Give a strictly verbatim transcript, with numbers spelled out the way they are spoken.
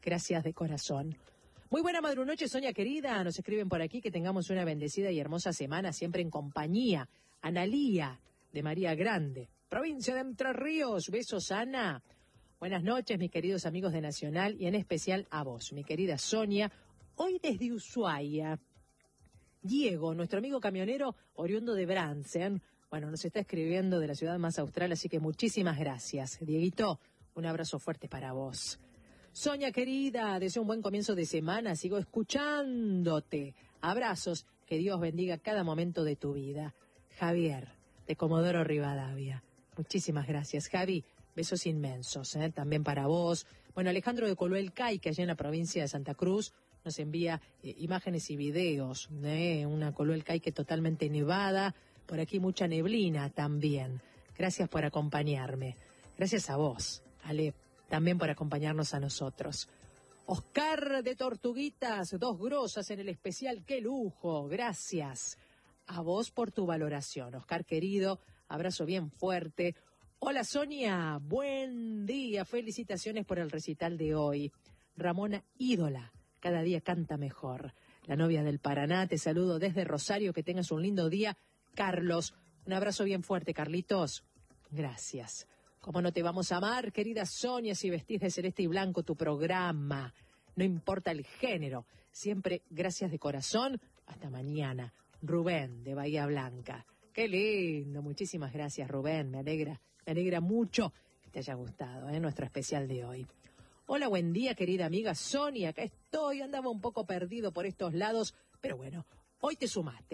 Gracias de corazón. Muy buena madrunoche, Sonia querida. Nos escriben por aquí que tengamos una bendecida y hermosa semana, siempre en compañía. Analía, de María Grande, provincia de Entre Ríos. Besos, Ana. Buenas noches, mis queridos amigos de Nacional, y en especial a vos, mi querida Sonia. Hoy desde Ushuaia, Diego, nuestro amigo camionero oriundo de Bransen, bueno, nos está escribiendo de la ciudad más austral, así que muchísimas gracias. Dieguito, un abrazo fuerte para vos. Sonia querida, deseo un buen comienzo de semana, sigo escuchándote. Abrazos, que Dios bendiga cada momento de tu vida. Javier, de Comodoro Rivadavia. Muchísimas gracias, Javi. Besos inmensos, ¿eh? También para vos. Bueno, Alejandro de Coluelcay, que allá en la provincia de Santa Cruz, nos envía eh, imágenes y videos de ¿eh? una Coluelcay que totalmente nevada. Por aquí mucha neblina también. Gracias por acompañarme. Gracias a vos, Ale, también por acompañarnos a nosotros. Oscar de Tortuguitas, dos grosas en el especial. ¡Qué lujo! Gracias a vos por tu valoración. Oscar querido, abrazo bien fuerte. Hola Sonia, buen día. Felicitaciones por el recital de hoy. Ramona ídola, cada día canta mejor. La novia del Paraná, te saludo desde Rosario. Que tengas un lindo día. Carlos, un abrazo bien fuerte, Carlitos. Gracias. ¿Cómo no te vamos a amar, querida Sonia, si vestís de celeste y blanco tu programa? No importa el género. Siempre gracias de corazón. Hasta mañana. Rubén, de Bahía Blanca. Qué lindo. Muchísimas gracias, Rubén. Me alegra, me alegra mucho que te haya gustado, ¿eh? Nuestro especial de hoy. Hola, buen día, querida amiga Sonia. Acá estoy. Andaba un poco perdido por estos lados, pero bueno, hoy te sumaste.